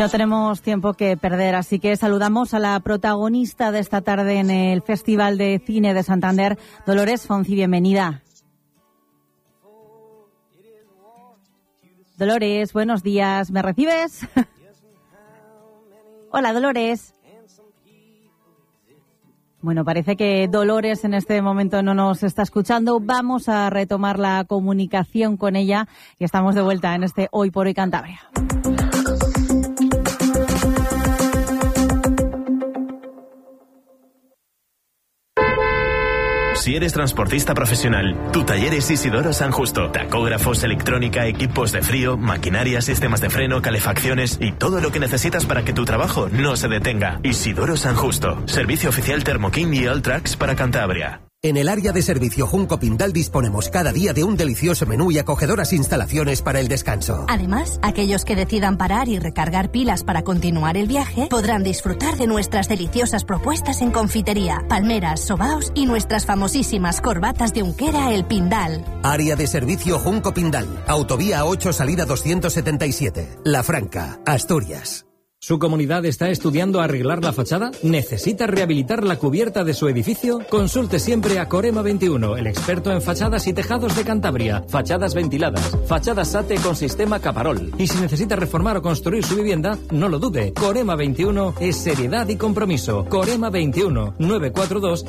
no tenemos tiempo que perder, así que saludamos a la protagonista de esta tarde en el Festival de Cine de Santander, Dolores Fonzi. Bienvenida. Dolores, buenos días. ¿Me recibes? Hola, Dolores. Bueno, parece que Dolores en este momento no nos está escuchando. Vamos a retomar la comunicación con ella y estamos de vuelta en este Hoy por Hoy Cantabria. Si eres transportista profesional, tu taller es Isidoro San Justo. Tacógrafos, electrónica, equipos de frío, maquinaria, sistemas de freno, calefacciones y todo lo que necesitas para que tu trabajo no se detenga. Isidoro San Justo. Servicio oficial Thermoking y Alltrax para Cantabria. En el área de servicio Junco Pindal disponemos cada día de un delicioso menú y acogedoras instalaciones para el descanso. Además, aquellos que decidan parar y recargar pilas para continuar el viaje podrán disfrutar de nuestras deliciosas propuestas en confitería, palmeras, sobaos y nuestras famosísimas corbatas de Unquera El Pindal. Área de servicio Junco Pindal. Autovía 8, salida 277. La Franca, Asturias. ¿Su comunidad está estudiando arreglar la fachada? ¿Necesita rehabilitar la cubierta de su edificio? Consulte siempre a Corema 21, el experto en fachadas y tejados de Cantabria. Fachadas ventiladas, fachadas SATE con sistema Caparol. Y si necesita reformar o construir su vivienda, no lo dude. Corema 21 es seriedad y compromiso. Corema 21, 942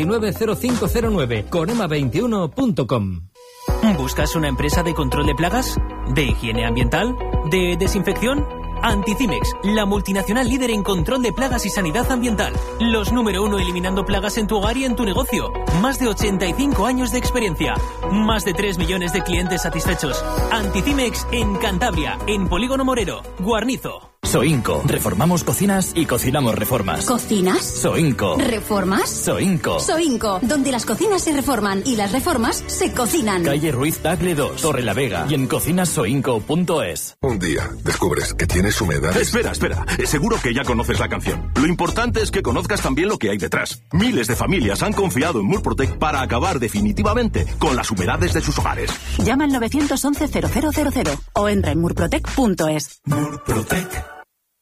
790509. Corema21.com. ¿Buscas una empresa de control de plagas? ¿De higiene ambiental? ¿De desinfección? Anticimex, la multinacional líder en control de plagas y sanidad ambiental. Los número 1 eliminando plagas en tu hogar y en tu negocio. Más de 85 años de experiencia. Más de 3 millones de clientes satisfechos. Anticimex en Cantabria, en Polígono Morero, Guarnizo. Soinco. Reformamos cocinas y cocinamos reformas. ¿Cocinas? Soinco. ¿Reformas? Soinco. Soinco, donde las cocinas se reforman y las reformas se cocinan. Calle Ruiz Tagle 2, Torre la Vega y en cocinasoinco.es. Un día descubres que tienes humedad. Espera. Seguro que ya conoces la canción. Lo importante es que conozcas también lo que hay detrás. Miles de familias han confiado en Murprotec para acabar definitivamente con las humedades de sus hogares. Llama al 911-0000 o entra en murprotec.es. Murprotec.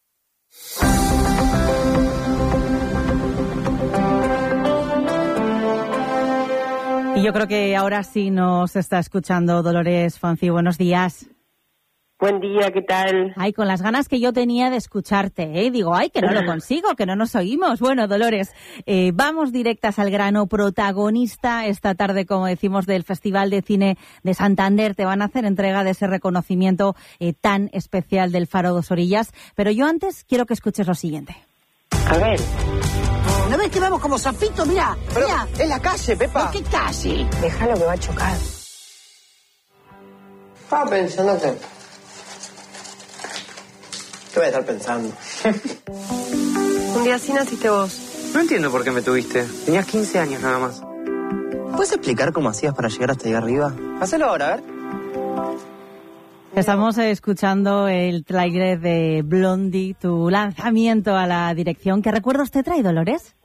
Y yo creo que ahora sí nos está escuchando Dolores Fonzi. Buenos días. Buen día, ¿qué tal? Ay, con las ganas que yo tenía de escucharte, ¿eh? Digo, ay, que no lo consigo, que no nos oímos. Bueno, Dolores, vamos directas al grano. Protagonista esta tarde, como decimos, del Festival de Cine de Santander. Te van a hacer entrega de ese reconocimiento tan especial del Faro Dos Orillas. Pero yo antes quiero que escuches lo siguiente. A ver. ¿No ves que vamos como zapitos? Mira, mira. Es la calle, Pepa. ¿Qué calle? Déjalo que va a chocar. Estaba pensando que... ¿Qué voy a estar pensando? Un día así naciste vos. No entiendo por qué me tuviste. Tenías 15 años nada más. ¿Puedes explicar cómo hacías para llegar hasta ahí arriba? Hacelo ahora, a ver. Estamos escuchando el tráiler de Blondie, tu lanzamiento a la dirección. ¿Qué recuerdos te trae, Dolores?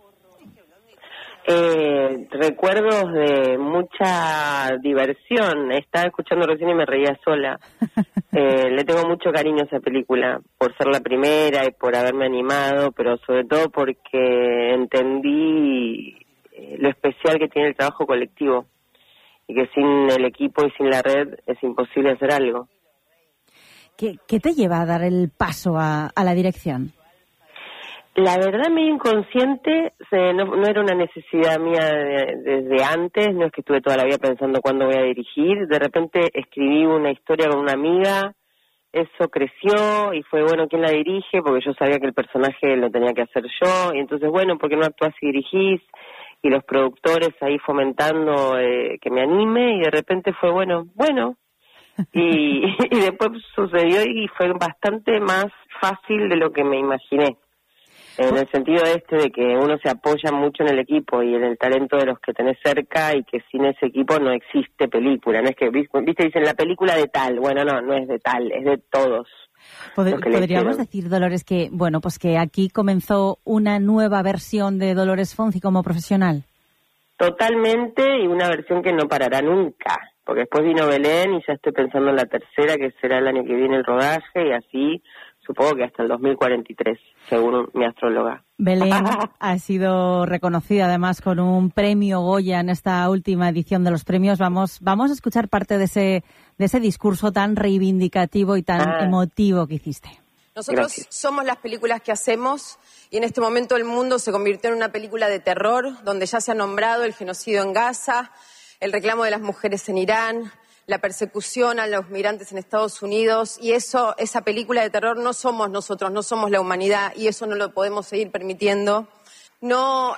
Recuerdos de mucha diversión. Estaba escuchando recién y me reía sola. Le tengo mucho cariño a esa película, por ser la primera y por haberme animado, pero sobre todo porque entendí lo especial que tiene el trabajo colectivo y que sin el equipo y sin la red es imposible hacer algo. ¿Qué te lleva a dar el paso a la dirección? La verdad, medio inconsciente, no era una necesidad mía desde antes, no es que estuve toda la vida pensando cuándo voy a dirigir. De repente escribí una historia con una amiga, eso creció y fue, bueno, ¿quién la dirige? Porque yo sabía que el personaje lo tenía que hacer yo, y entonces, bueno, ¿por qué no actúas y dirigís? Y los productores ahí fomentando que me anime, y de repente fue, bueno, y después sucedió y fue bastante más fácil de lo que me imaginé. En el sentido de que uno se apoya mucho en el equipo y en el talento de los que tenés cerca, y que sin ese equipo no existe película. No es que, viste, dicen la película de tal. Bueno, no es de tal, es de todos. Podríamos decir, Dolores, que bueno, pues que aquí comenzó una nueva versión de Dolores Fonzi como profesional. Totalmente, y una versión que no parará nunca. Porque después vino Belén y ya estoy pensando en la tercera, que será el año que viene el rodaje, y así supongo que hasta el 2043, según mi astróloga. Belén ha sido reconocida además con un premio Goya en esta última edición de los premios. Vamos a escuchar parte de ese discurso tan reivindicativo y tan emotivo que hiciste. Nosotros somos las películas que hacemos y en este momento el mundo se convirtió en una película de terror donde ya se ha nombrado el genocidio en Gaza, el reclamo de las mujeres en Irán, la persecución a los migrantes en Estados Unidos, y esa película de terror no somos nosotros, no somos la humanidad, y eso no lo podemos seguir permitiendo. No,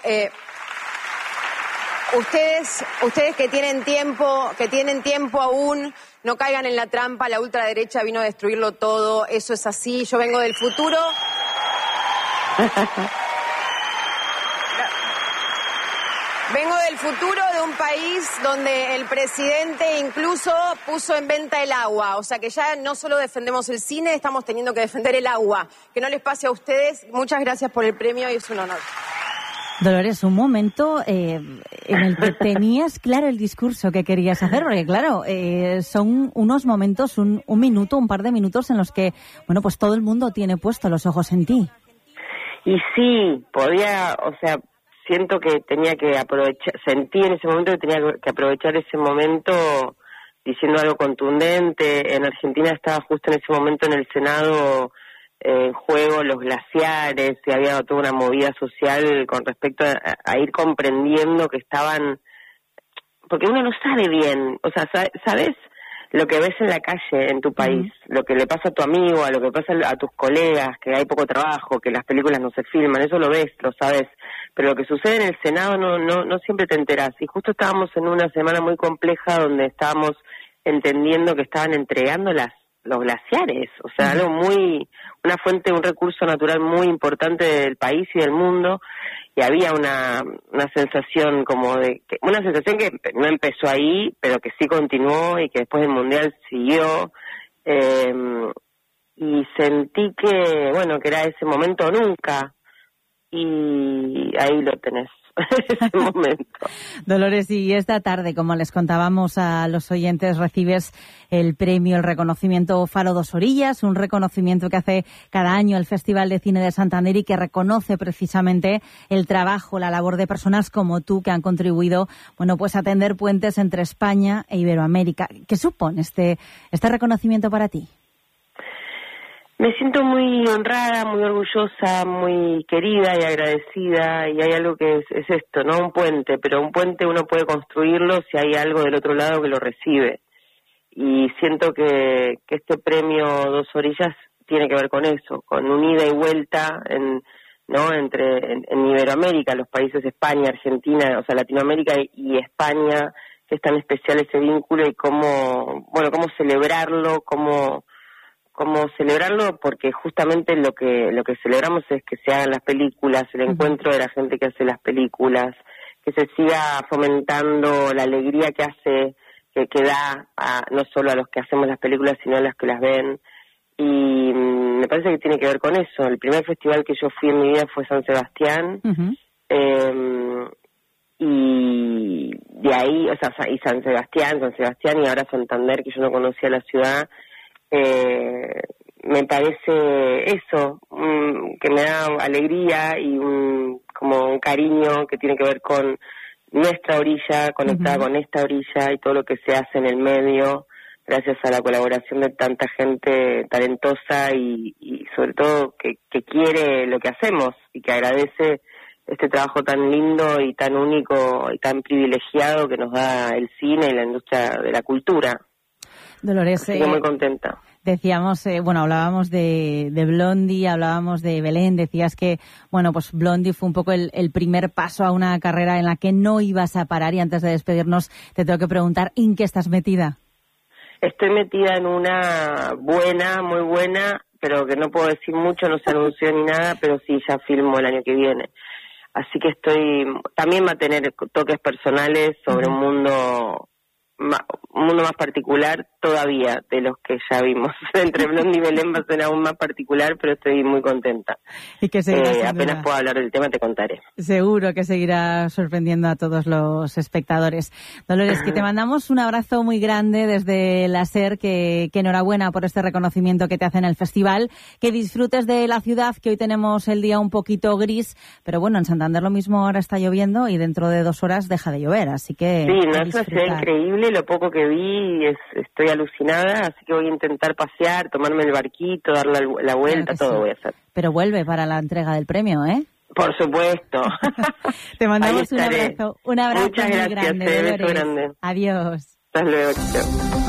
ustedes que tienen tiempo aún, no caigan en la trampa, la ultraderecha vino a destruirlo todo, eso es así, yo vengo del futuro. Vengo del futuro de un país donde el presidente incluso puso en venta el agua. O sea que ya no solo defendemos el cine, estamos teniendo que defender el agua. Que no les pase a ustedes. Muchas gracias por el premio y es un honor. Dolores, un momento en el que tenías claro el discurso que querías hacer, porque claro, son unos momentos, un minuto, un par de minutos en los que, bueno, pues todo el mundo tiene puestos los ojos en ti. Y sí, siento que tenía que sentí en ese momento que tenía que aprovechar ese momento diciendo algo contundente. En Argentina estaba justo en ese momento en el Senado en juego los glaciares y había toda una movida social con respecto a ir comprendiendo que estaban, porque uno no sabe bien, o sea, sabes lo que ves en la calle en tu país, lo que le pasa a tu amigo, a lo que pasa a tus colegas, que hay poco trabajo, que las películas no se filman, eso lo ves, lo sabes, pero lo que sucede en el Senado no siempre te enterás. Y justo estábamos en una semana muy compleja donde estábamos entendiendo que estaban entregando los glaciares, o sea, algo una fuente, un recurso natural muy importante del país y del mundo, y había una sensación una sensación que no empezó ahí, pero que sí continuó y que después del Mundial siguió, y sentí que era ese momento o nunca, y ahí lo tenés. Ese momento. Dolores, y esta tarde, como les contábamos a los oyentes, recibes el premio, el reconocimiento Faro Dos Orillas, un reconocimiento que hace cada año el Festival de Cine de Santander y que reconoce precisamente el trabajo, la labor de personas como tú que han contribuido, a tender puentes entre España e Iberoamérica. ¿Qué supone este reconocimiento para ti? Me siento muy honrada, muy orgullosa, muy querida y agradecida, y hay algo que es esto, ¿no? Un puente, pero un puente uno puede construirlo si hay algo del otro lado que lo recibe. Y siento que este premio Dos Orillas tiene que ver con eso, con un ida y vuelta en Iberoamérica, los países España, Argentina, o sea, Latinoamérica y España, que es tan especial ese vínculo, y cómo celebrarlo, cómo celebrarlo, porque justamente lo que celebramos es que se hagan las películas, el encuentro de la gente que hace las películas, que se siga fomentando la alegría que da no solo a los que hacemos las películas, sino a los que las ven, y me parece que tiene que ver con eso. El primer festival que yo fui en mi vida fue San Sebastián, y de ahí, y San Sebastián y ahora Santander, que yo no conocía la ciudad. Me parece eso, que me da alegría y como un cariño que tiene que ver con nuestra orilla, conectada con esta orilla y todo lo que se hace en el medio, gracias a la colaboración de tanta gente talentosa y sobre todo que quiere lo que hacemos y que agradece este trabajo tan lindo y tan único y tan privilegiado que nos da el cine y la industria de la cultura. Dolores, estoy muy contenta. Decíamos, hablábamos de Blondie, hablábamos de Belén, decías que, Blondie fue un poco el primer paso a una carrera en la que no ibas a parar, y antes de despedirnos te tengo que preguntar, ¿en qué estás metida? Estoy metida en una muy buena, pero que no puedo decir mucho, no se anunció ni nada, pero sí, ya filmo el año que viene. Así que también va a tener toques personales sobre un mundo más particular, todavía de los que ya vimos. Entre Blondie y Belén va a ser aún más particular, pero estoy muy contenta. Y que apenas pueda hablar del tema te contaré. Seguro que seguirá sorprendiendo a todos los espectadores. Dolores, que te mandamos un abrazo muy grande desde la SER, que enhorabuena por este reconocimiento que te hace en el festival, que disfrutes de la ciudad, que hoy tenemos el día un poquito gris, pero bueno, en Santander lo mismo, ahora está lloviendo y dentro de 2 horas deja de llover, así que... Sí, no, es una ciudad increíble, lo poco que vi, estoy alucinada, así que voy a intentar pasear, tomarme el barquito, dar la vuelta, todo voy a hacer. Pero vuelve para la entrega del premio, ¿eh? Por supuesto. Te mandamos un abrazo Muchas muy gracias, grande, beso Dolores. grande. Adiós. Hasta luego, chao.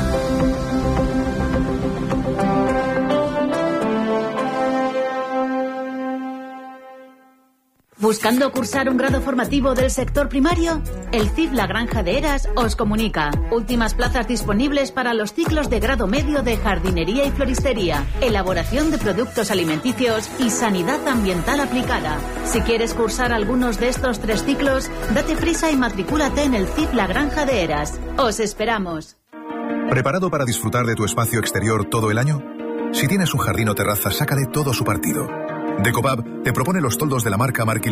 ¿Buscando cursar un grado formativo del sector primario? El CIF La Granja de Heras os comunica. Últimas plazas disponibles para los ciclos de grado medio de jardinería y floristería, elaboración de productos alimenticios y sanidad ambiental aplicada. Si quieres cursar algunos de estos 3 ciclos, date prisa y matricúlate en el CIF La Granja de Heras. ¡Os esperamos! ¿Preparado para disfrutar de tu espacio exterior todo el año? Si tienes un jardín o terraza, sácale todo su partido. Decopab te propone los toldos de la marca Marquilin